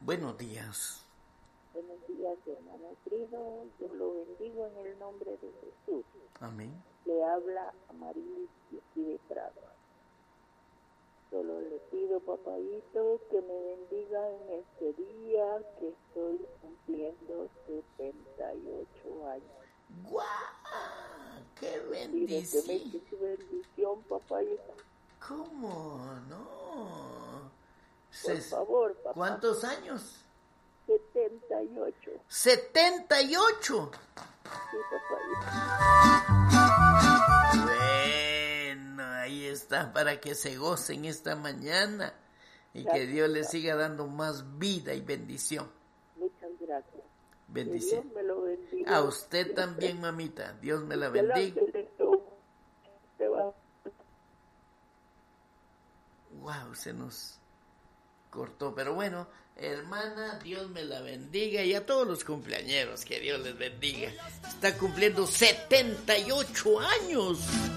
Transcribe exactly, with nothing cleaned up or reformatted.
Buenos días. Buenos días, hermano querido. Yo lo bendigo en el nombre de Jesús. Amén. Le habla Amarilis de aquí de Prado. Solo le pido, papayito, que me bendiga en este día que estoy cumpliendo setenta y ocho años. ¡Guau! ¡Qué Pido que me bendición! eche su bendición, papayito. ¿Cómo no? Por Ses- favor, papá. ¿Cuántos años? setenta y ocho. ¡setenta y ocho! Sí, papayito. Bueno, ahí está, para que se gocen esta mañana y que Dios les siga dando más vida y bendición. Muchas gracias. Bendición. Que Dios me lo bendiga. A usted siempre. también, mamita. Dios me la Que el bendiga. ángel de Jehová te va. Wow, se nos cortó, pero bueno, hermana, Dios me la bendiga, y a todos los cumpleañeros, que Dios les bendiga. Está cumpliendo setenta y ocho años.